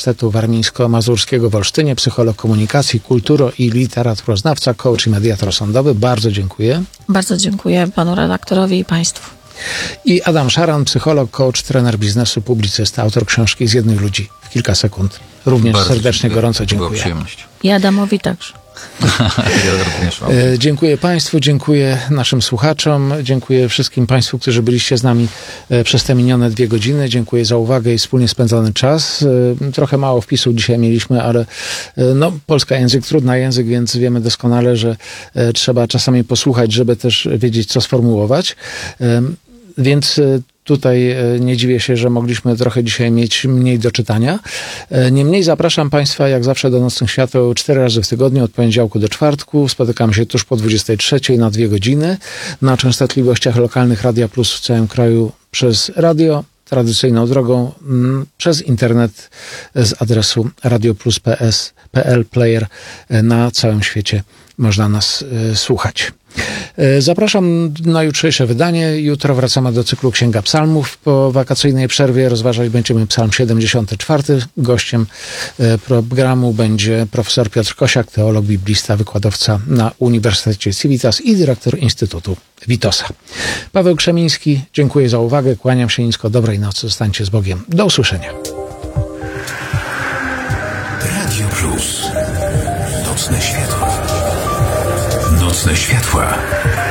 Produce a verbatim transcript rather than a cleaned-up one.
Uniwersytetu Warmińsko-Mazurskiego w Olsztynie, psycholog komunikacji, kulturo- i literaturoznawca, coach i mediator sądowy. Bardzo dziękuję. Bardzo dziękuję panu redaktorowi i państwu. I Adam Szaran, psycholog, coach, trener biznesu, publicysta, autor książki Z jednych ludzi w kilka sekund. Również Bardzo serdecznie, dziękuję. gorąco Była dziękuję. przyjemność. I Adamowi także. Ja również mam. E, Dziękuję Państwu, dziękuję naszym słuchaczom, dziękuję wszystkim Państwu, którzy byliście z nami e, przez te minione dwie godziny. Dziękuję za uwagę i wspólnie spędzony czas. E, Trochę mało wpisów dzisiaj mieliśmy, ale e, no, polski język, trudny język, więc wiemy doskonale, że e, trzeba czasami posłuchać, żeby też wiedzieć, co sformułować. E, Więc e, tutaj e, nie dziwię się, że mogliśmy trochę dzisiaj mieć mniej do czytania. E, Niemniej zapraszam Państwa jak zawsze do Nocnych Świateł cztery razy w tygodniu, od poniedziałku do czwartku. Spotykamy się tuż po dwudziestej trzeciej na dwie godziny na częstotliwościach lokalnych Radia Plus w całym kraju przez radio, tradycyjną drogą, mm, przez internet z adresu radioplus kropka p l player na całym świecie można nas e, słuchać. E, Zapraszam na jutrzejsze wydanie. Jutro wracamy do cyklu Księga Psalmów. Po wakacyjnej przerwie rozważać będziemy Psalm siedemdziesiąty czwarty. Gościem e, programu będzie profesor Piotr Kosiak, teolog, biblista, wykładowca na Uniwersytecie Civitas i dyrektor Instytutu Witosa. Paweł Krzemiński, dziękuję za uwagę. Kłaniam się nisko. Dobrej nocy. Zostańcie z Bogiem. Do usłyszenia. Radio Plus. Nocne światła. Nocne światła.